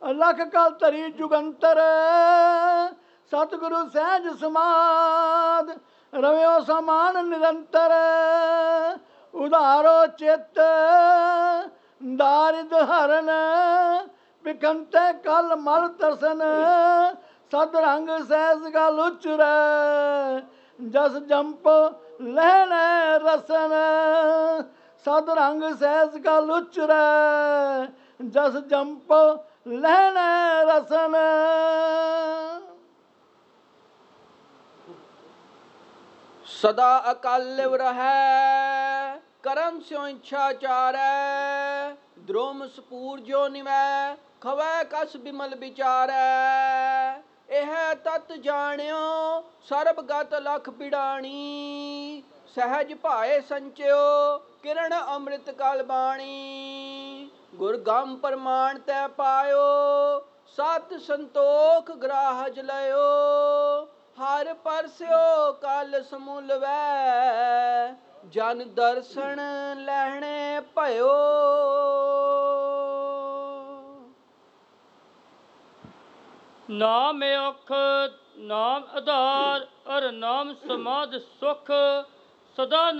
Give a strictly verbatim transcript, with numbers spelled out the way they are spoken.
ਲਖ ਕਲ ਧਰੀ ਜੁਗੰਤਰ ਸਤਿਗੁਰੂ ਸਹਿਜ ਸਮਾਦ ਰਵਿਓ ਸਮਾਨ ਨਿਰੰਤਰ ਉਧਾਰੋ ਚਿੱਤ ਦਾਰਿਦ ਹਰਨ ਬਿਕੰਤੇ ਕਲ ਮਲ ਤਰਸਨ ਸਦ ਰੰਗ ਸਹਿਜ ਗਲ ਉਚਰੈ ਜਸ ਜੰਪ ਲਹਿਣੇ ਰਸਨ ਸਦ ਰੰਗ ਸਹਿਜ ਗਲ ਉਚਰੈ ਜਸ ਜੰਪ ਲਹਿਣੇ ਰਸਨ। ਸਦਾ ਅਕਾਲ ਲਿਵ ਰਹੈ ਕਰਮ ਸਿਉ ਇੱਛਾ ਚਾਰੈ ਦ੍ਰੋਮ ਸਪੂਰ ਜੋ ਨਿਵੈ ਖਵੈ ਕਸ ਬਿਮਲ ਵਿਚਾਰੈ ਇਹ ਤਤ ਜਾਣਿਓ ਸਰਬ ਗਤ ਲਖ ਬਿੜਾਣੀ ਸਹਿਜ ਭਾਏ ਸੰਚਿਓ ਕਿਰਨ ਅੰਮ੍ਰਿਤ ਕਲ ਬਾਣੀ ਗੁਰ ਗਮ ਪ੍ਰਮਾਣ ਤੈ ਪਾਇਓ ਸਤ ਸੰਤੋਖ ਗ੍ਰਾਹਜ ਲਇਓ ਹਰ ਪਰਸਿਓ ਕਲ ਸਮੂਲਵੈ ਜਨ ਦਰਸ਼ਨ ਲੈਣੇ ਭਇਓ। ਨਾਮ ਔਖ ਨਾਮ ਆਧਾਰ ਅਰ ਨਾਮ ਸਮਾਧ ਸੁਖ ਸਦਾ